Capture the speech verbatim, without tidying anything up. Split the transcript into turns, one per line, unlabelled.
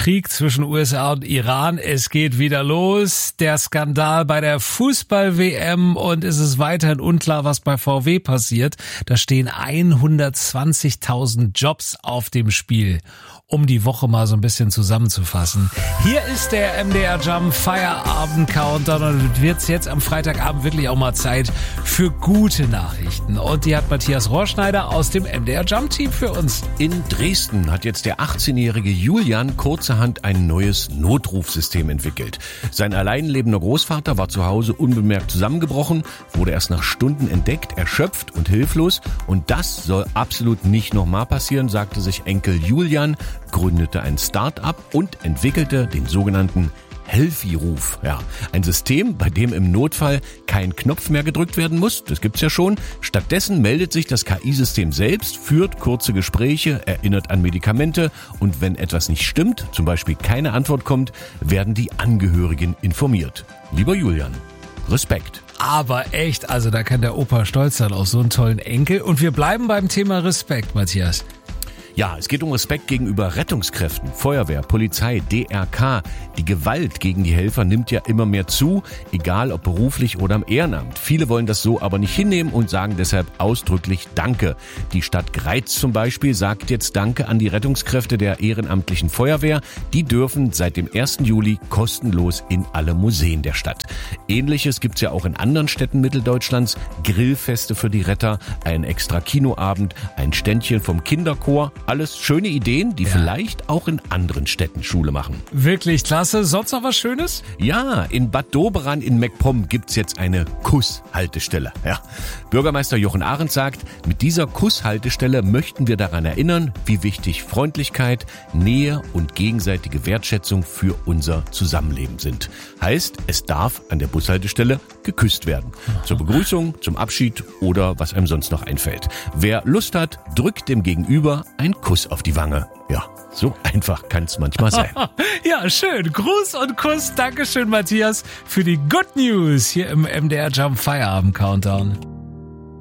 Krieg zwischen U S A und Iran. Es geht wieder los. Der Skandal bei der Fußball-W M und es ist weiterhin unklar, was bei V W passiert. Da stehen hundertzwanzigtausend Jobs auf dem Spiel. Um die Woche mal so ein bisschen zusammenzufassen. Hier ist der M D R Jump Feierabend Countdown und wird's jetzt am Freitagabend wirklich auch mal Zeit für gute Nachrichten. Und die hat Matthias Rohrschneider aus dem M D R Jump Team für uns.
In Dresden hat jetzt der achtzehnjährige Julian kurzerhand ein neues Notrufsystem entwickelt. Sein alleinlebender Großvater war zu Hause unbemerkt zusammengebrochen, wurde erst nach Stunden entdeckt, erschöpft und hilflos. Und das soll absolut nicht nochmal passieren, sagte sich Enkel Julian, gründete ein Start-up und entwickelte den sogenannten Helfi-Ruf. Ja, ein System, bei dem im Notfall kein Knopf mehr gedrückt werden muss, das gibt's ja schon. Stattdessen meldet sich das K I-System selbst, führt kurze Gespräche, erinnert an Medikamente und wenn etwas nicht stimmt, zum Beispiel keine Antwort kommt, werden die Angehörigen informiert. Lieber Julian, Respekt.
Aber echt, also da kann der Opa stolz sein auf so einen tollen Enkel. Und wir bleiben beim Thema Respekt, Matthias.
Ja, es geht um Respekt gegenüber Rettungskräften, Feuerwehr, Polizei, D R K. Die Gewalt gegen die Helfer nimmt ja immer mehr zu, egal ob beruflich oder im Ehrenamt. Viele wollen das so aber nicht hinnehmen und sagen deshalb ausdrücklich Danke. Die Stadt Greiz zum Beispiel sagt jetzt Danke an die Rettungskräfte der ehrenamtlichen Feuerwehr. Die dürfen seit dem ersten Juli kostenlos in alle Museen der Stadt. Ähnliches gibt's ja auch in anderen Städten Mitteldeutschlands. Grillfeste für die Retter, ein extra Kinoabend, ein Ständchen vom Kinderchor. Alles schöne Ideen, die ja. vielleicht auch in anderen Städten Schule machen.
Wirklich klasse. Sonst noch was Schönes?
Ja, in Bad Doberan in MacPom gibt's jetzt eine Kusshaltestelle. Ja. Bürgermeister Jochen Arendt sagt, mit dieser Kusshaltestelle möchten wir daran erinnern, wie wichtig Freundlichkeit, Nähe und gegenseitige Wertschätzung für unser Zusammenleben sind. Heißt, es darf an der Bushaltestelle geküsst werden. Zur Begrüßung, zum Abschied oder was einem sonst noch einfällt. Wer Lust hat, drückt dem Gegenüber ein Kuss auf die Wange. Ja, so einfach kann es manchmal sein.
Ja, schön. Gruß und Kuss. Dankeschön, Matthias, für die Good News hier im M D R Jump Feierabend Countdown.